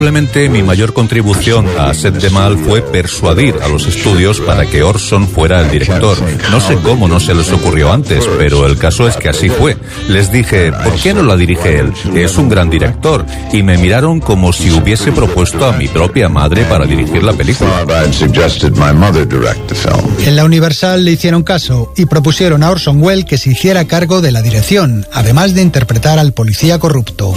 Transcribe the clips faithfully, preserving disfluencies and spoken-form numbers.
Probablemente mi mayor contribución a Set de Mal fue persuadir a los estudios para que Orson fuera el director. No sé cómo no se les ocurrió antes, pero el caso es que así fue. Les dije, ¿por qué no la dirige él? Es un gran director. Y me miraron como si hubiese propuesto a mi propia madre para dirigir la película. En la Universal le hicieron caso y propusieron a Orson Welles que se hiciera cargo de la dirección, además de interpretar al policía corrupto.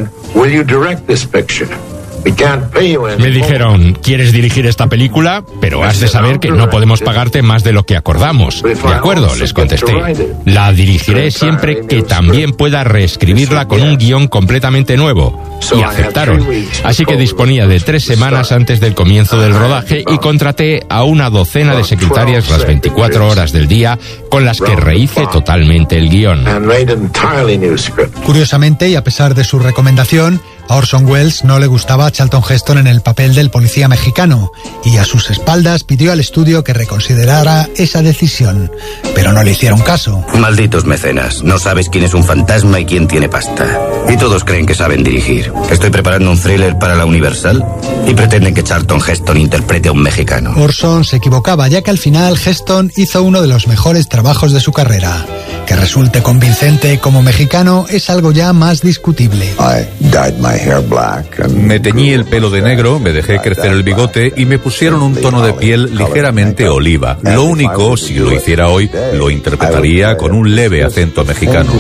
Me dijeron, ¿quieres dirigir esta película? Pero has de saber que no podemos pagarte más de lo que acordamos. De acuerdo, les contesté. La dirigiré siempre que también pueda reescribirla con un guión completamente nuevo. Y aceptaron. Así que disponía de tres semanas antes del comienzo del rodaje y contraté a una docena de secretarias las veinticuatro horas del día con las que rehice totalmente el guión. Curiosamente, y a pesar de su recomendación, a Orson Welles no le gustaba Charlton Heston en el papel del policía mexicano y a sus espaldas pidió al estudio que reconsiderara esa decisión, pero no le hicieron caso. Malditos mecenas, no sabes quién es un fantasma y quién tiene pasta. Y todos creen que saben dirigir. Estoy preparando un thriller para la Universal y pretenden que Charlton Heston interprete a un mexicano. Orson se equivocaba, ya que al final Heston hizo uno de los mejores trabajos de su carrera. Que resulte convincente como mexicano es algo ya más discutible. Me teñí el pelo de negro, me dejé crecer el bigote y me pusieron un tono de piel ligeramente oliva. Lo único, si lo hiciera hoy, lo interpretaría con un leve acento mexicano.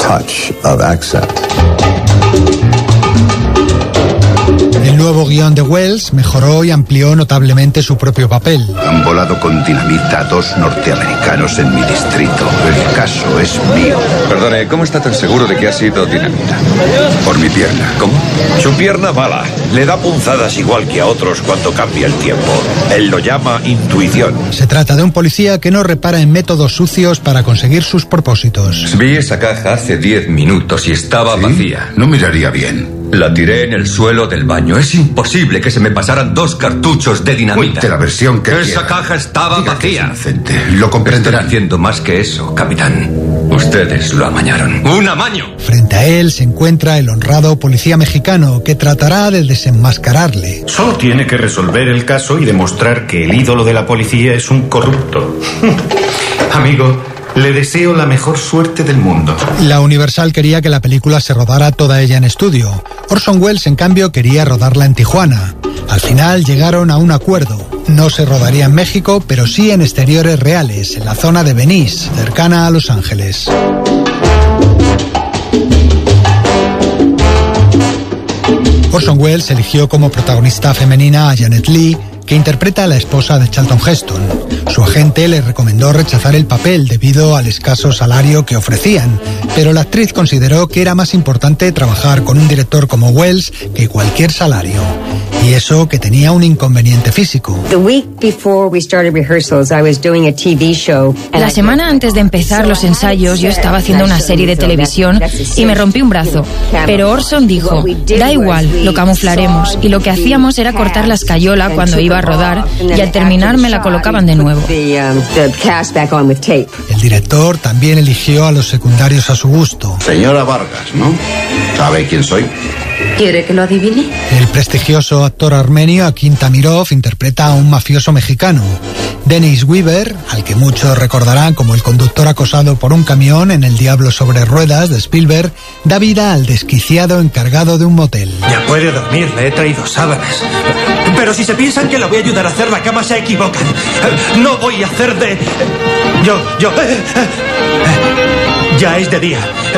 El nuevo guión de Welles mejoró y amplió notablemente su propio papel. Han volado con dinamita a dos norteamericanos en mi distrito. El caso es mío. Perdone, ¿cómo está tan seguro de que ha sido dinamita? Por mi pierna. ¿Cómo? Su pierna mala. Le da punzadas igual que a otros cuando cambia el tiempo. Él lo llama intuición. Se trata de un policía que no repara en métodos sucios para conseguir sus propósitos. Vi esa caja hace diez minutos y estaba ¿Sí? vacía. No miraría bien. La tiré en el suelo del baño. Es imposible que se me pasaran dos cartuchos de dinamita. Cuente la versión que Esa quiera. caja estaba Diga que es vacía. inocente. Lo comprenderán. Están haciendo más que eso, capitán. Ustedes lo amañaron. ¡Un amaño! Frente a él se encuentra el honrado policía mexicano que tratará de desenmascararle. Solo tiene que resolver el caso y demostrar que el ídolo de la policía es un corrupto. Amigo, le deseo la mejor suerte del mundo. La Universal quería que la película se rodara toda ella en estudio. Orson Welles, en cambio, quería rodarla en Tijuana. Al final llegaron a un acuerdo. No se rodaría en México, pero sí en exteriores reales, en la zona de Venice, cercana a Los Ángeles. Orson Welles eligió como protagonista femenina a Janet Leigh, que interpreta a la esposa de Charlton Heston. Su agente le recomendó rechazar el papel debido al escaso salario que ofrecían, pero la actriz consideró que era más importante trabajar con un director como Welles que cualquier salario. Y eso que tenía un inconveniente físico. La semana antes de empezar los ensayos yo estaba haciendo una serie de televisión y me rompí un brazo. Pero Orson dijo, da igual, lo camuflaremos. Y lo que hacíamos era cortar la escayola cuando iba a rodar y al terminar me la colocaban de nuevo. El director también eligió a los secundarios a su gusto. Señora Vargas, ¿no? ¿Sabe quién soy? ¿Quiere que lo adivine? El prestigioso actor armenio Akin Tamirov interpreta a un mafioso mexicano. Dennis Weaver, al que muchos recordarán como el conductor acosado por un camión en El Diablo sobre Ruedas de Spielberg, da vida al desquiciado encargado de un motel. Ya puede dormir, le he traído sábanas. Pero si se piensan que la voy a ayudar a hacer la cama, se equivocan. No voy a hacer de... Yo, yo... Ya es de día.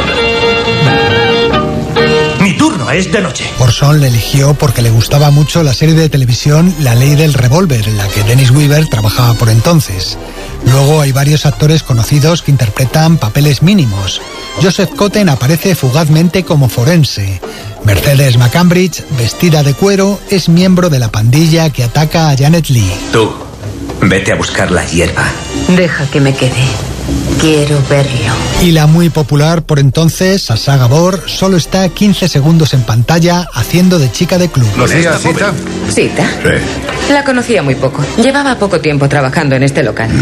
Mi turno es de noche. Orson le eligió porque le gustaba mucho la serie de televisión La Ley del Revólver, en la que Dennis Weaver trabajaba por entonces. Luego hay varios actores conocidos que interpretan papeles mínimos. Joseph Cotten aparece fugazmente como forense. Mercedes McCambridge, vestida de cuero, es miembro de la pandilla que ataca a Janet Leigh. Tú, vete a buscar la hierba. Deja que me quede. Quiero verlo. Y la muy popular por entonces, Sasha Gabor, solo está quince segundos en pantalla haciendo de chica de club. ¿Conocía a Cita? ¿Cita? Sí. La conocía muy poco. Llevaba poco tiempo trabajando en este local.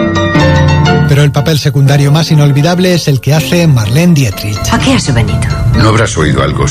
Pero el papel secundario más inolvidable es el que hace Marlene Dietrich. ¿A qué has venido? No habrás oído algo